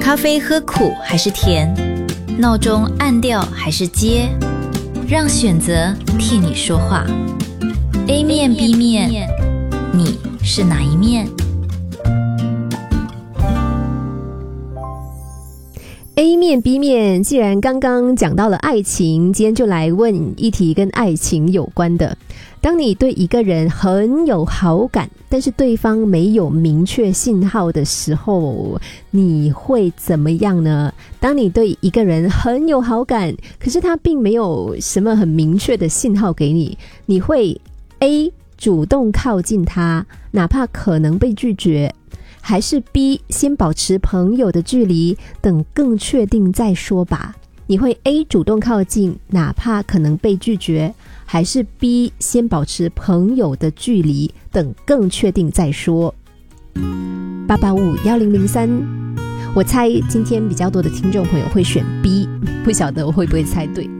咖啡喝苦还是甜？闹钟按掉还是接？让选择替你说话。A 面 B 面，你是哪一面 ？A 面 B 面，既然刚刚讲到了爱情，今天就来问一题跟爱情有关的。当你对一个人很有好感，但是对方没有明确信号的时候，你会怎么样呢？当你对一个人很有好感，可是他并没有什么很明确的信号给你，你会 A 主动靠近他，哪怕可能被拒绝，还是 B 先保持朋友的距离，等更确定再说吧？你会 A 主动靠近，哪怕可能被拒绝，还是 B 先保持朋友的距离，等更确定再说？8851003，我猜今天比较多的听众朋友会选 B， 不晓得我会不会猜对。